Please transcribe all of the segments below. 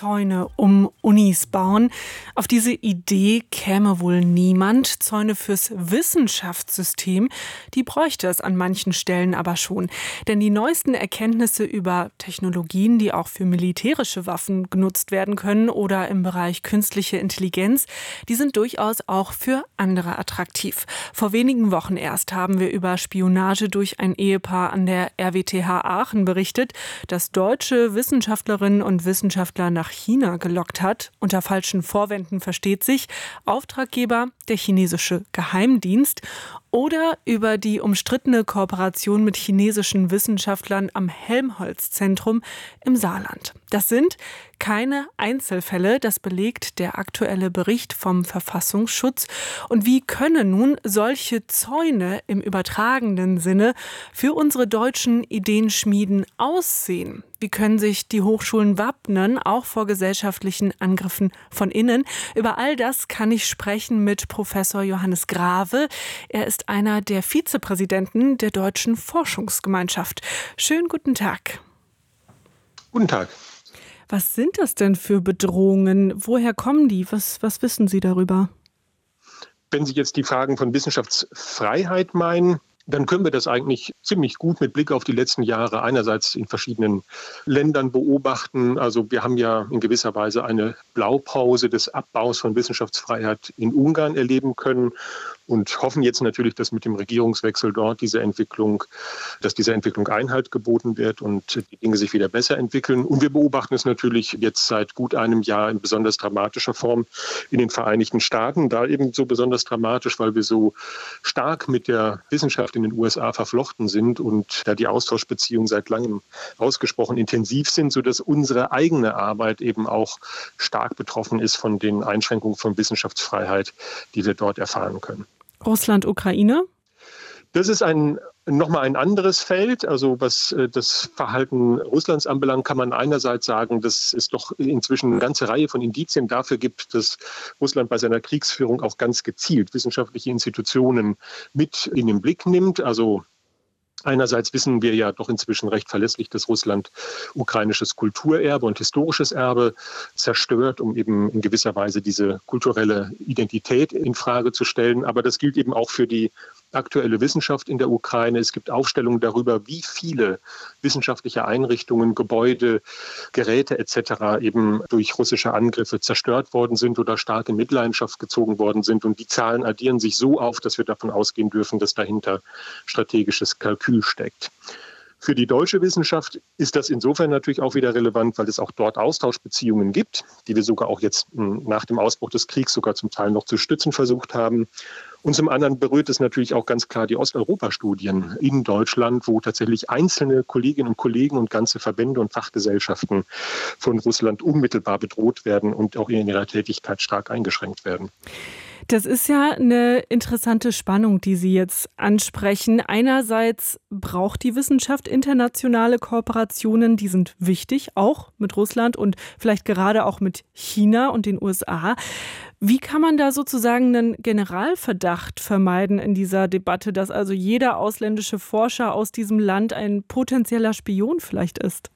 Zäune um Unis bauen. Auf diese Idee käme wohl niemand. Zäune fürs Wissenschaftssystem, die bräuchte es an manchen Stellen aber schon. Denn die neuesten Erkenntnisse über Technologien, die auch für militärische Waffen genutzt werden können oder im Bereich künstliche Intelligenz, die sind durchaus auch für andere attraktiv. Vor wenigen Wochen erst haben wir über Spionage durch ein Ehepaar an der RWTH Aachen berichtet, das deutsche Wissenschaftlerinnen und Wissenschaftler nach China gelockt hat. Unter falschen Vorwänden versteht sich. Auftraggeber der chinesische Geheimdienst. Oder über die umstrittene Kooperation mit chinesischen Wissenschaftlern am Helmholtz-Zentrum im Saarland. Das sind keine Einzelfälle, das belegt der aktuelle Bericht vom Verfassungsschutz. Und wie können nun solche Zäune im übertragenen Sinne für unsere deutschen Ideenschmieden aussehen? Wie können sich die Hochschulen wappnen, auch vor gesellschaftlichen Angriffen von innen? Über all das kann ich sprechen mit Professor Johannes Grave. Er ist einer der Vizepräsidenten der Deutschen Forschungsgemeinschaft. Schönen guten Tag. Guten Tag. Was sind das denn für Bedrohungen? Woher kommen die? Was wissen Sie darüber? Wenn Sie jetzt die Fragen von Wissenschaftsfreiheit meinen, dann können wir das eigentlich ziemlich gut mit Blick auf die letzten Jahre einerseits in verschiedenen Ländern beobachten. Also wir haben ja in gewisser Weise eine Blaupause des Abbaus von Wissenschaftsfreiheit in Ungarn erleben können und hoffen jetzt natürlich, dass mit dem Regierungswechsel dort dieser Entwicklung Einhalt geboten wird und die Dinge sich wieder besser entwickeln. Und wir beobachten es natürlich jetzt seit gut einem Jahr in besonders dramatischer Form in den Vereinigten Staaten. Da eben so besonders dramatisch, weil wir so stark mit der Wissenschaft in den USA verflochten sind und da die Austauschbeziehungen seit langem ausgesprochen intensiv sind, sodass unsere eigene Arbeit eben auch stark betroffen ist von den Einschränkungen von Wissenschaftsfreiheit, die wir dort erfahren können. Russland, Ukraine? Das ist nochmal ein anderes Feld. Also was das Verhalten Russlands anbelangt, kann man einerseits sagen, dass es doch inzwischen eine ganze Reihe von Indizien dafür gibt, dass Russland bei seiner Kriegsführung auch ganz gezielt wissenschaftliche Institutionen mit in den Blick nimmt. Also einerseits wissen wir ja doch inzwischen recht verlässlich, dass Russland ukrainisches Kulturerbe und historisches Erbe zerstört, um eben in gewisser Weise diese kulturelle Identität in Frage zu stellen. Aber das gilt eben auch für die aktuelle Wissenschaft in der Ukraine. Es gibt Aufstellungen darüber, wie viele wissenschaftliche Einrichtungen, Gebäude, Geräte etc. eben durch russische Angriffe zerstört worden sind oder stark in Mitleidenschaft gezogen worden sind. Und die Zahlen addieren sich so auf, dass wir davon ausgehen dürfen, dass dahinter strategisches Kalkül steckt. Für die deutsche Wissenschaft ist das insofern natürlich auch wieder relevant, weil es auch dort Austauschbeziehungen gibt, die wir sogar auch jetzt nach dem Ausbruch des Kriegs sogar zum Teil noch zu stützen versucht haben. Und zum anderen berührt es natürlich auch ganz klar die Osteuropa-Studien in Deutschland, wo tatsächlich einzelne Kolleginnen und Kollegen und ganze Verbände und Fachgesellschaften von Russland unmittelbar bedroht werden und auch in ihrer Tätigkeit stark eingeschränkt werden. Das ist ja eine interessante Spannung, die Sie jetzt ansprechen. Einerseits braucht die Wissenschaft internationale Kooperationen, die sind wichtig, auch mit Russland und vielleicht gerade auch mit China und den USA. Wie kann man da sozusagen einen Generalverdacht vermeiden in dieser Debatte, dass also jeder ausländische Forscher aus diesem Land ein potenzieller Spion vielleicht ist?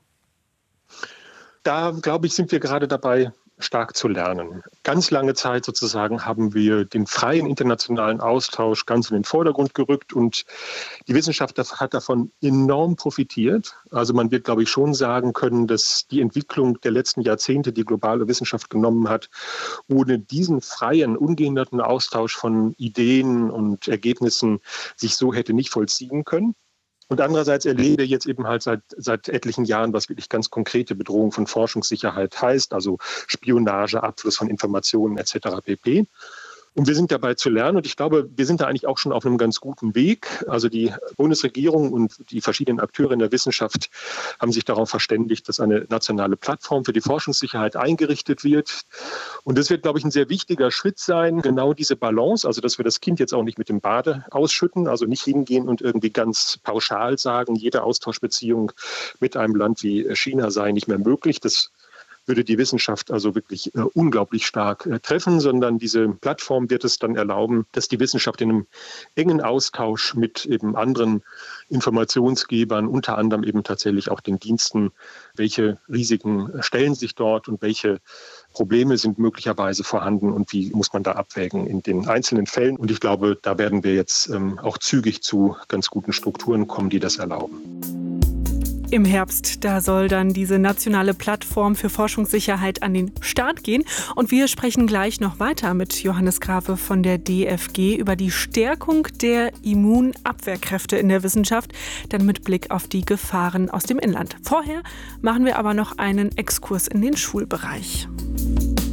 Da, glaube ich, sind wir gerade dabei, stark zu lernen. Ganz lange Zeit sozusagen haben wir den freien internationalen Austausch ganz in den Vordergrund gerückt und die Wissenschaft hat davon enorm profitiert. Also man wird, glaube ich, schon sagen können, dass die Entwicklung der letzten Jahrzehnte die globale Wissenschaft genommen hat, ohne diesen freien, ungehinderten Austausch von Ideen und Ergebnissen sich so hätte nicht vollziehen können. Und andererseits erlebe ich jetzt eben halt seit etlichen Jahren, was wirklich ganz konkrete Bedrohung von Forschungssicherheit heißt, also Spionage, Abfluss von Informationen etc. pp. Und wir sind dabei zu lernen und ich glaube, wir sind da eigentlich auch schon auf einem ganz guten Weg. Also die Bundesregierung und die verschiedenen Akteure in der Wissenschaft haben sich darauf verständigt, dass eine nationale Plattform für die Forschungssicherheit eingerichtet wird. Und das wird, glaube ich, ein sehr wichtiger Schritt sein, genau diese Balance, also dass wir das Kind jetzt auch nicht mit dem Bade ausschütten, also nicht hingehen und irgendwie ganz pauschal sagen, jede Austauschbeziehung mit einem Land wie China sei nicht mehr möglich. Das würde die Wissenschaft also wirklich unglaublich stark treffen, sondern diese Plattform wird es dann erlauben, dass die Wissenschaft in einem engen Austausch mit eben anderen Informationsgebern, unter anderem eben tatsächlich auch den Diensten, welche Risiken stellen sich dort und welche Probleme sind möglicherweise vorhanden und wie muss man da abwägen in den einzelnen Fällen. Und ich glaube, da werden wir jetzt auch zügig zu ganz guten Strukturen kommen, die das erlauben. Im Herbst, da soll dann diese nationale Plattform für Forschungssicherheit an den Start gehen. Und wir sprechen gleich noch weiter mit Johannes Grave von der DFG über die Stärkung der Immunabwehrkräfte in der Wissenschaft, dann mit Blick auf die Gefahren aus dem Inland. Vorher machen wir aber noch einen Exkurs in den Schulbereich.